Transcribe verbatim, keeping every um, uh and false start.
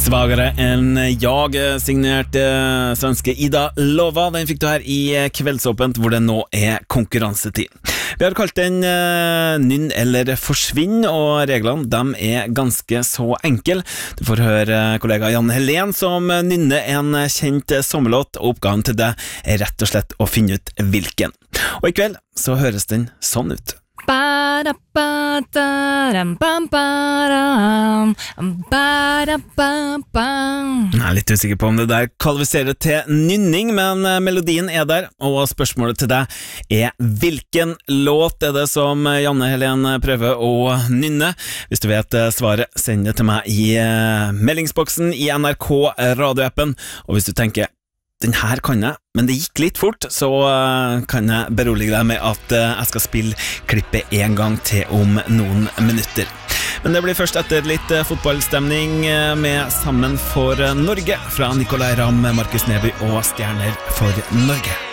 Svagere enn jag, signert eh, svenske Ida Lova. Den fikk du her i Kveldsåpent, hvor det nå er konkurransetid. Vi har kalt den eh, Nynn eller forsvinn, og reglene dem er ganske så enkle. Du får høre kollega Janne Helen som nynner en kjent sommerlåt, og oppgaven til det er rett og slett å finne ut hvilken. Og i kveld så høres den sånn ut. Jeg er litt usikker på om det der kvalifiserer til nynning, men melodien er der, og spørsmålet til deg er hvilken låt er det som Janne Helen prøver å nynne? Hvis du vet svaret, send det til meg i meldingsboksen i N R K radioappen, og hvis du tenker den her kan jeg, men det gikk litt fort, så kan jeg berolige deg med at jeg skal spille klippet en gang til om noen minutter. Men det blir først etter litt fotballstemning med Sammen for Norge fra Nicolai Ramm, Markus Neby og Stjerner for Norge.